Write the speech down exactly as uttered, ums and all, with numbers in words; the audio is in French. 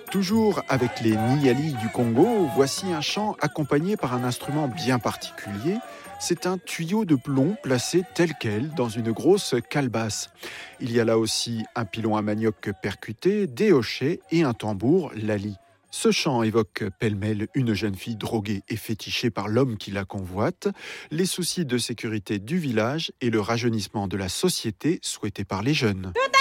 Toujours avec les Niali du Congo, voici un chant accompagné par un instrument bien particulier. C'est un tuyau de plomb placé tel quel dans une grosse calebasse. Il y a là aussi un pilon à manioc percuté, des hochets et un tambour lali. Ce chant évoque pêle-mêle une jeune fille droguée et fétichée par l'homme qui la convoite, les soucis de sécurité du village et le rajeunissement de la société souhaité par les jeunes. Tout